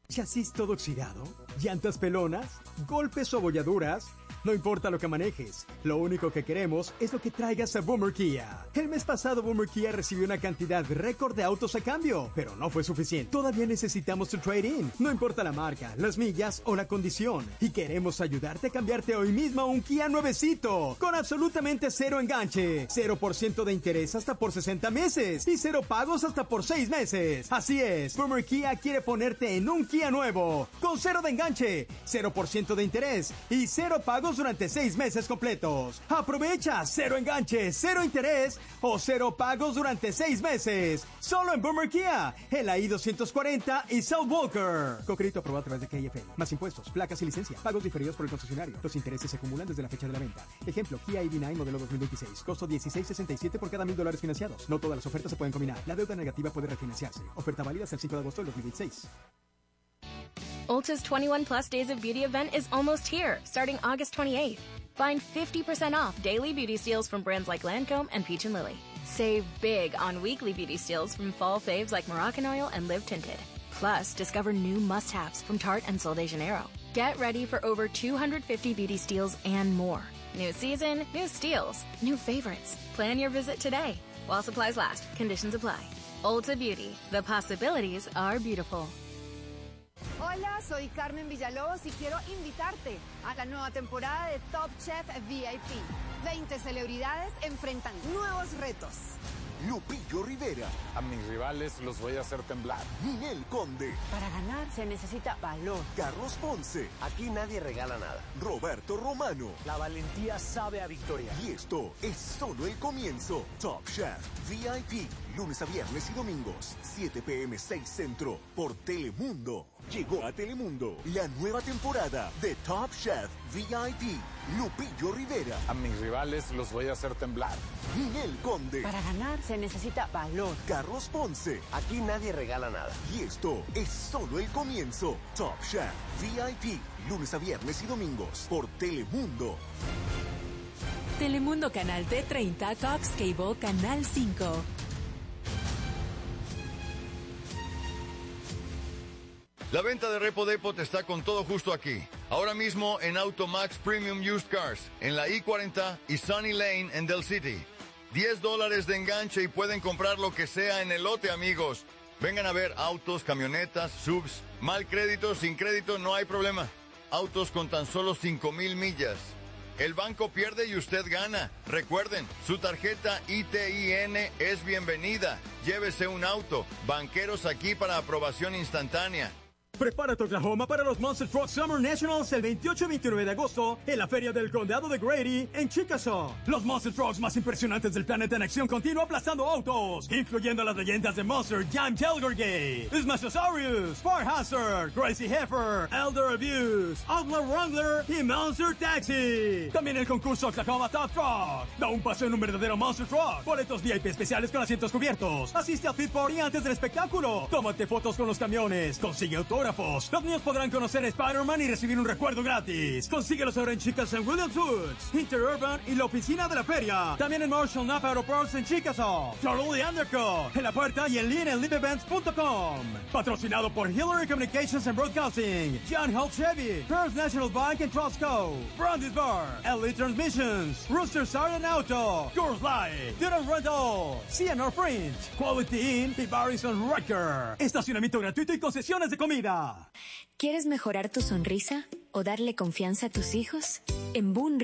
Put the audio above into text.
¿Chasis todo oxidado? ¿Llantas pelonas? ¿Golpes o abolladuras? No importa lo que manejes, lo único que queremos es lo que traigas a Boomer Kia. El mes pasado Boomer Kia recibió una cantidad récord de autos a cambio, pero no fue suficiente. Todavía necesitamos tu trade-in. No importa la marca, las millas o la condición. Y queremos ayudarte a cambiarte hoy mismo a un Kia nuevecito, con absolutamente cero enganche, 0% de interés hasta por 60 meses y 0 pagos hasta por 6 meses. Así es, Boomer Kia quiere ponerte en un Kia nuevo, con 0 de enganche, 0% de interés y 0 pagos durante 6 meses completos. Aprovecha 0 enganche, 0 interés o 0 pagos durante 6 meses. Solo en Boomer Kia, en la I-240 y South Walker. Con crédito aprobado a través de KFL. Más impuestos, placas y licencia. Pagos diferidos por el concesionario. Los intereses se acumulan desde la fecha de la venta. Ejemplo, Kia EV9 modelo 2026. Costo $16.67 por cada $1,000 financiados. No todas las ofertas se pueden combinar. La deuda negativa puede refinanciarse. Oferta válida hasta el 5 de agosto del 2026. Ulta's 21 Plus Days of Beauty event is almost here, starting August 28th. Find 50% off daily beauty steals from brands like Lancome and Peach & Lily. Save big on weekly beauty steals from fall faves like Moroccan and Live Tinted. Plus, discover new must-haves from Tarte and Sol de Janeiro. Get ready for over 250 beauty steals and more. New season, new steals, new favorites. Plan your visit today. While supplies last, conditions apply. Ulta Beauty. The possibilities are beautiful. Hola, soy Carmen Villalobos y quiero invitarte a la nueva temporada de Top Chef VIP. 20 celebridades enfrentan nuevos retos. Lupillo Rivera. A mis rivales los voy a hacer temblar. Ninel Conde. Para ganar se necesita valor. Carlos Ponce. Aquí nadie regala nada. Roberto Romano. La valentía sabe a victoria. Y esto es solo el comienzo. Top Chef VIP. Lunes a viernes y domingos, 7 p.m. 6 Centro, por Telemundo. Llegó a Telemundo la nueva temporada de Top Chef VIP. Lupillo Rivera. A mis rivales los voy a hacer temblar. Ninel Conde. Para ganar se necesita valor. Carlos Ponce. Aquí nadie regala nada. Y esto es solo el comienzo. Top Chef VIP. Lunes a viernes y domingos, por Telemundo. Telemundo Canal T30, Cox Cable Canal 5. La venta de Repo Depot está con todo justo aquí. Ahora mismo en Automax Premium Used Cars, en la I-40 y Sunny Lane en Del City. $10 de enganche y pueden comprar lo que sea en el lote, amigos. Vengan a ver autos, camionetas, subs. Mal crédito, sin crédito, no hay problema. Autos con tan solo 5,000 millas. El banco pierde y usted gana. Recuerden, su tarjeta ITIN es bienvenida. Llévese un auto. Banqueros aquí para aprobación instantánea. Prepárate, Oklahoma, para los Monster Truck Summer Nationals el 28 y 29 de agosto en la Feria del Condado de Grady en Chickasaw. Los Monster Trucks más impresionantes del planeta en acción continua aplastando autos, incluyendo las leyendas de Monster Jam Tailgate, Smashosaurus, Fire Hazard, Crazy Heifer, Elder Abuse, Outlaw Wrangler y Monster Taxi. También el concurso Oklahoma Top Truck. Da un paseo en un verdadero Monster Truck. Boletos VIP especiales con asientos cubiertos. Asiste al Fit Party antes del espectáculo. Tómate fotos con los camiones. Consigue autógrafos. Los niños podrán conocer a Spider-Man y recibir un recuerdo gratis. Consíguelos ahora en Chickasaw en Williams Woods, Interurban y la oficina de la feria. También en Marshall Napa Auto Parts en Chickasaw, Florida y Underco, en La Puerta y en línea en liveevents.com. Patrocinado por Hillary Communications and Broadcasting, John Holt Chevy, First National Bank and Trust Co., Brandy's Bar, LA Transmissions, Rooster Siren Auto, Coors Light, Durham Rental, CNR Print, Quality Inn y Barrison Wrecker. Estacionamiento gratuito y concesiones de comida. ¿Quieres mejorar tu sonrisa o darle confianza a tus hijos? En Boone